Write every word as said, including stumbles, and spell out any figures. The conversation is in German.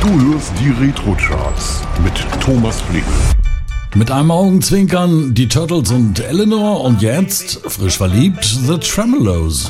Du hörst die Retro-Charts mit Thomas Flick. Mit einem Augenzwinkern die Turtles und Eleanor und jetzt, frisch verliebt, The Tremeloes.